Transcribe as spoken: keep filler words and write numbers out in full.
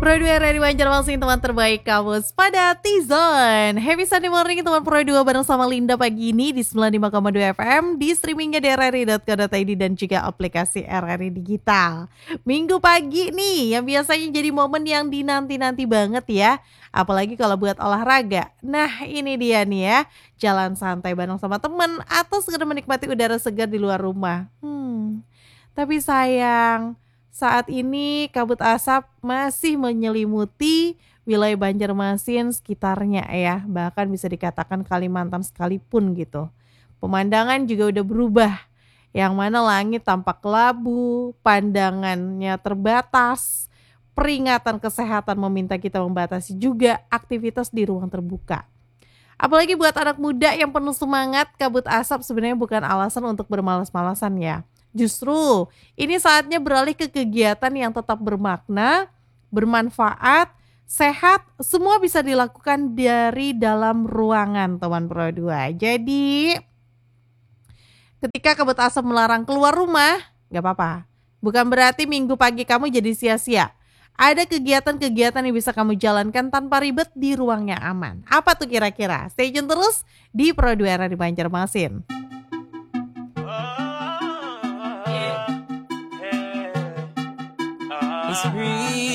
Pro dua dari Banjarmasin, teman terbaik kamus pada T-Zone. Happy Sunday morning teman Pro dua bareng sama Linda pagi ini di sembilan puluh lima koma dua F M, di streamingnya di r r i dot co dot i d dan juga aplikasi R R I Digital. Minggu pagi nih yang biasanya jadi momen yang dinanti-nanti banget ya, apalagi kalau buat olahraga. Nah ini dia nih ya, jalan santai bareng sama temen atau sekedar menikmati udara segar di luar rumah. Hmm, tapi sayang, saat ini kabut asap masih menyelimuti wilayah Banjarmasin sekitarnya ya, bahkan bisa dikatakan Kalimantan sekalipun gitu. Pemandangan juga udah berubah, yang mana langit tampak kelabu, pandangannya terbatas, peringatan kesehatan meminta kita membatasi juga aktivitas di ruang terbuka. Apalagi buat anak muda yang penuh semangat, kabut asap sebenarnya bukan alasan untuk bermalas-malasan ya. Justru ini saatnya beralih ke kegiatan yang tetap bermakna, bermanfaat, sehat, semua bisa dilakukan dari dalam ruangan teman Pro dua. Jadi ketika kabut asap melarang keluar rumah, gak apa-apa. Bukan berarti minggu pagi kamu jadi sia-sia. Ada kegiatan-kegiatan yang bisa kamu jalankan tanpa ribet di ruang yang aman. Apa tuh kira-kira? Stay tune terus di Pro dua R di Banjarmasin. It's real.